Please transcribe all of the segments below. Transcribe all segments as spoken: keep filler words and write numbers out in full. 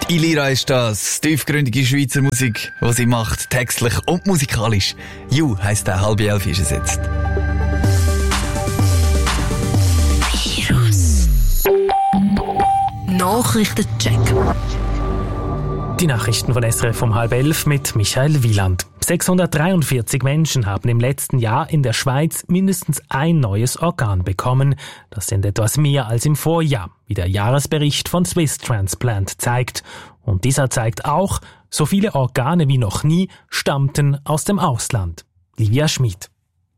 Ilira ist das, tiefgründige Schweizer Musik, die sie macht, textlich und musikalisch. You heisst der, halb elf ist es jetzt. Virus. Nachrichtencheck. Die Nachrichten von S R F um halb elf mit Michael Wieland. sechshundertdreiundvierzig Menschen haben im letzten Jahr in der Schweiz mindestens ein neues Organ bekommen. Das sind etwas mehr als im Vorjahr, wie der Jahresbericht von Swiss Transplant zeigt. Und dieser zeigt auch, so viele Organe wie noch nie stammten aus dem Ausland. Livia Schmid.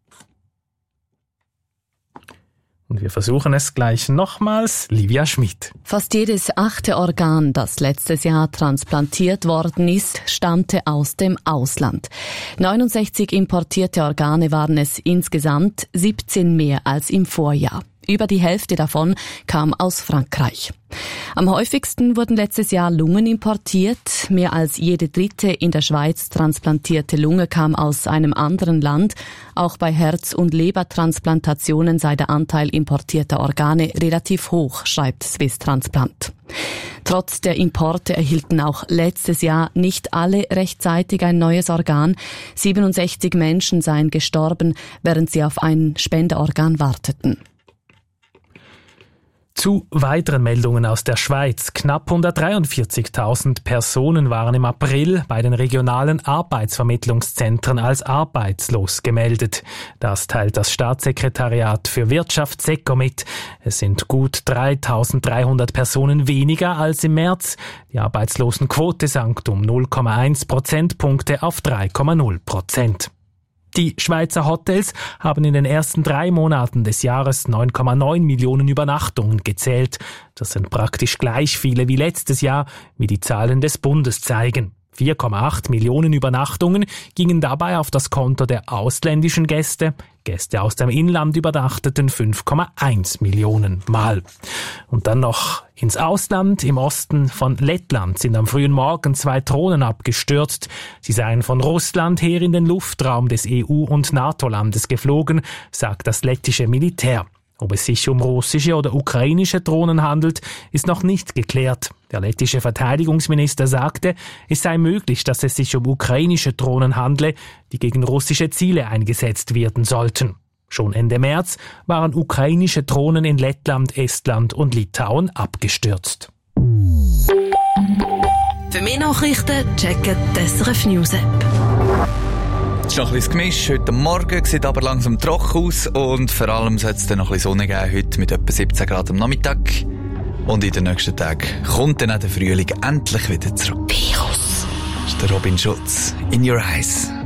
Und wir versuchen es gleich nochmals. Livia Schmid. Fast jedes achte Organ, das letztes Jahr transplantiert worden ist, stammte aus dem Ausland. neunundsechzig importierte Organe waren es insgesamt, siebzehn mehr als im Vorjahr. Über die Hälfte davon kam aus Frankreich. Am häufigsten wurden letztes Jahr Lungen importiert. Mehr als jede dritte in der Schweiz transplantierte Lunge kam aus einem anderen Land. Auch bei Herz- und Lebertransplantationen sei der Anteil importierter Organe relativ hoch, schreibt Swiss Transplant. Trotz der Importe erhielten auch letztes Jahr nicht alle rechtzeitig ein neues Organ. siebenundsechzig Menschen seien gestorben, während sie auf ein Spenderorgan warteten. Zu weiteren Meldungen aus der Schweiz. Knapp hundertdreiundvierzigtausend Personen waren im April bei den regionalen Arbeitsvermittlungszentren als arbeitslos gemeldet. Das teilt das Staatssekretariat für Wirtschaft SECO mit. Es sind gut dreitausenddreihundert Personen weniger als im März. Die Arbeitslosenquote sank um null Komma eins Prozentpunkte auf drei Komma null Prozent. Die Schweizer Hotels haben in den ersten drei Monaten des Jahres neun Komma neun Millionen Übernachtungen gezählt. Das sind praktisch gleich viele wie letztes Jahr, wie die Zahlen des Bundes zeigen. vier Komma acht Millionen Übernachtungen gingen dabei auf das Konto der ausländischen Gäste. Gäste aus dem Inland übernachteten fünf Komma eins Millionen Mal. Und dann noch ins Ausland. Im Osten von Lettland sind am frühen Morgen zwei Drohnen abgestürzt. Sie seien von Russland her in den Luftraum des E U- und NATO-Landes geflogen, sagt das lettische Militär. Ob es sich um russische oder ukrainische Drohnen handelt, ist noch nicht geklärt. Der lettische Verteidigungsminister sagte, es sei möglich, dass es sich um ukrainische Drohnen handle, die gegen russische Ziele eingesetzt werden sollten. Schon Ende März waren ukrainische Drohnen in Lettland, Estland und Litauen abgestürzt. Für mehr Nachrichten checken die S R F News App. Es ist noch ein bisschen gemischt. Heute Morgen sieht aber langsam trocken aus und vor allem soll es dann noch ein bisschen Sonne geben, heute mit etwa siebzehn Grad am Nachmittag. Und in den nächsten Tagen kommt dann auch der Frühling endlich wieder zurück. Virus. Das ist der Robin Schulz. In Your Eyes.